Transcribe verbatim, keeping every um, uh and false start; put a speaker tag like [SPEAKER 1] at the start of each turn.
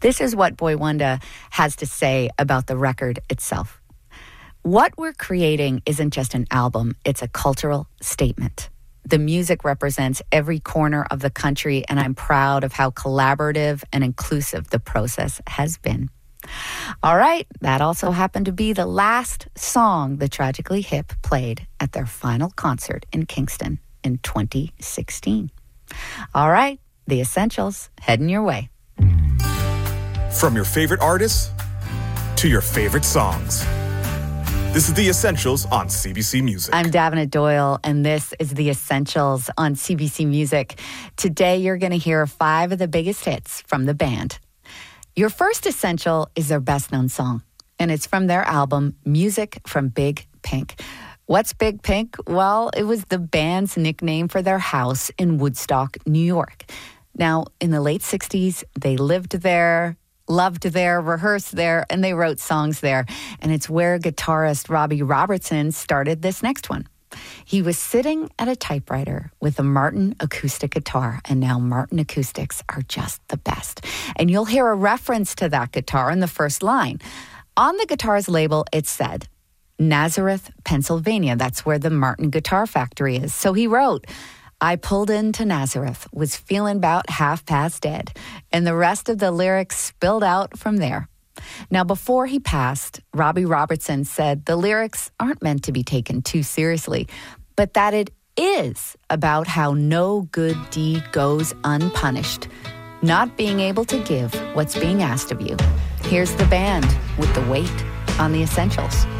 [SPEAKER 1] This is what Boywanda has to say about the record itself. What we're creating isn't just an album, it's a cultural statement. The music represents every corner of the country, and I'm proud of how collaborative and inclusive the process has been. All right, that also happened to be the last song the Tragically Hip played at their final concert in Kingston in twenty sixteen. All right, The Essentials, heading your way.
[SPEAKER 2] From your favorite artists to your favorite songs. This is The Essentials on C B C Music.
[SPEAKER 1] I'm Davina Doyle, and this is The Essentials on C B C Music. Today, you're going to hear five of the biggest hits from the band. Your first essential is their best-known song, and it's from their album, Music from Big Pink. What's Big Pink? Well, it was the band's nickname for their house in Woodstock, New York. Now, in the late sixties, they lived there, loved there, rehearsed there, and they wrote songs there. And it's where guitarist Robbie Robertson started this next one. He was sitting at a typewriter with a Martin acoustic guitar, and now Martin acoustics are just the best. And you'll hear a reference to that guitar in the first line. On the guitar's label, it said, Nazareth, Pennsylvania. That's where the Martin Guitar Factory is. So he wrote, I pulled into Nazareth, was feeling about half past dead, and the rest of the lyrics spilled out from there. Now, before he passed, Robbie Robertson said the lyrics aren't meant to be taken too seriously, but that it is about how no good deed goes unpunished, not being able to give what's being asked of you. Here's the band with The Weight on The Essentials.